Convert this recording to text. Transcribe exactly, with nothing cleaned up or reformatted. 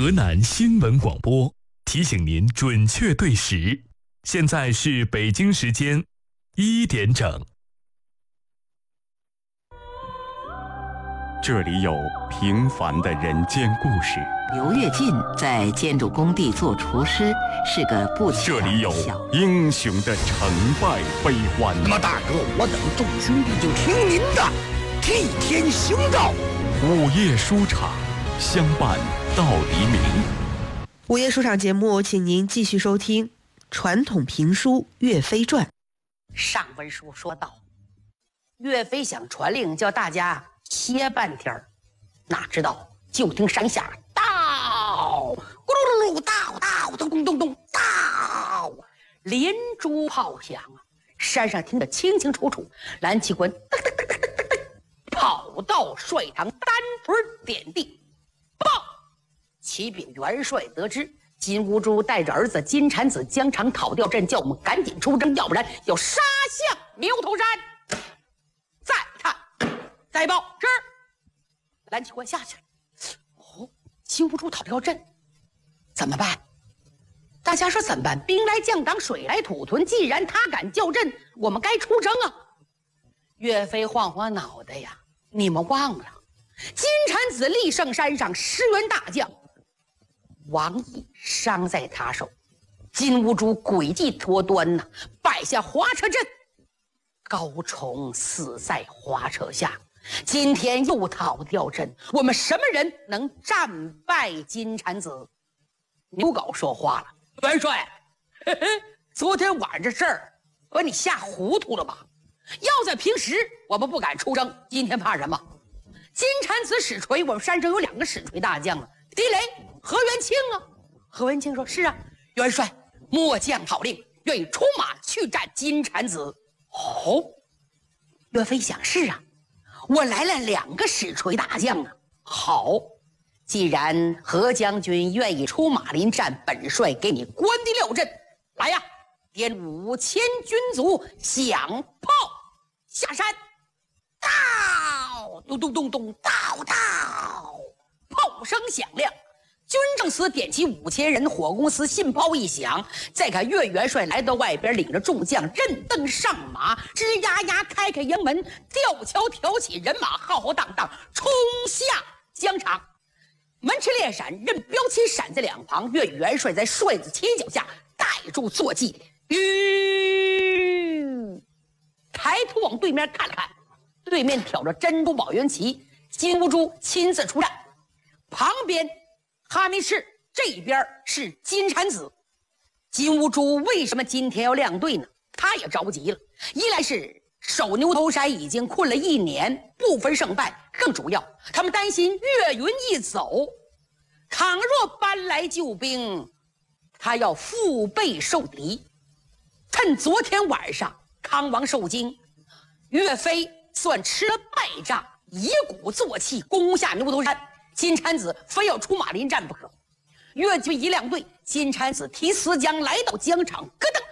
河南新闻广播提醒您准确对时，现在是北京时间一点整。这里有平凡的人间故事。 刘跃进在建筑工地做厨师，是个不起眼的小。 这里有英雄的成败悲欢。 那么大哥，我等众兄弟就听您的，替天行道。 午夜书场，相伴到黎明。 午夜书场节目，请您继续收听传统评书《岳飞传》。 上文书说到，岳飞想传令叫大家歇半天，哪知道就听山下到咕噜噜噜到到咚咚咚咚到，连珠炮响啊！山上听得清清楚楚，蓝旗官噔噔噔噔噔噔跑到帅堂，单腿点地，报！启禀元帅得知，金兀术带着儿子金蝉子疆场讨掉阵，叫我们赶紧出征，要不然要杀向牛头山。再看，再报是。蓝旗官下去了。哦，金兀术讨掉阵，怎么办？大家说怎么办？兵来将挡，水来土屯。既然他敢叫阵，我们该出征啊！岳飞晃晃脑袋呀，你们忘了，金蝉子立圣山上十员大将，王毅伤在他手，金兀术诡计多端呐，败下华车阵，高崇死在华车下。今天又讨掉阵，我们什么人能战败金蝉子？牛皋说话了：“元帅，嘿嘿，昨天晚上这事儿把你吓糊涂了吧？要在平时，我们不敢出征，今天怕什么？金蝉子使锤，我们山上有两个使锤大将啊，狄雷、何元庆啊。”何元庆说：“是啊，元帅，末将讨令，愿意出马去战金蝉子。”哦，岳飞想是啊。我来了两个使锤大将啊！好，既然何将军愿意出马临战，本帅给你关帝六阵。来呀，点五千军卒，响炮下山，到！咚咚咚咚，到到！炮声响亮，军政司点起五千人，火公司信炮一响，再看岳元帅来到外边，领着众将任登上马，吱呀呀开开营门，吊桥挑起人马，浩浩荡荡冲下疆场。门持列闪，任标旗闪在两旁，岳元帅在帅子旗脚下带住坐骑，吁，抬头往对面看了看，对面挑着珍珠宝云旗，金兀术亲自出战，旁边哈密市这边是金蝉子。金兀术为什么今天要亮队呢？他也着急了，一来是守牛头山已经困了一年，不分胜败，更主要他们担心岳云一走，倘若搬来救兵，他要腹背受敌。趁昨天晚上康王受惊，岳飞算吃了败仗，以鼓作气攻下牛头山，金蝉子非要出马临战不可。岳军一亮队，金蝉子提丝将来到疆场，咯噔